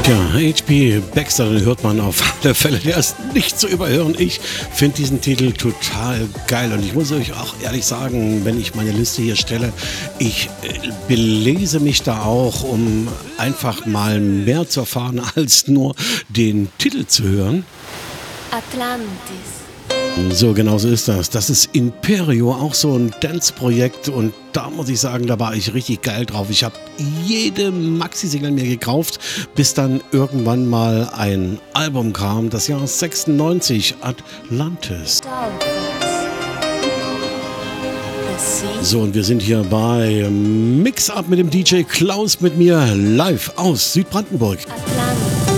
Ja, H.P. Baxter, den hört man auf alle Fälle. Der ist nicht zu überhören. Ich finde diesen Titel total geil. Und ich muss euch auch ehrlich sagen, wenn ich meine Liste hier stelle, ich belese mich da auch, um einfach mal mehr zu erfahren, als nur den Titel zu hören. Atlantis. So, genau so ist das. Das ist Imperio, auch so ein Dance-Projekt. Und da muss ich sagen, da war ich richtig geil drauf. Ich habe jede Maxi-Single mir gekauft, bis dann irgendwann mal ein Album kam. Das Jahr 96, Atlantis. So, und wir sind hier bei Mix Up mit dem DJ Klaus, mit mir live aus Südbrandenburg. Atlantis.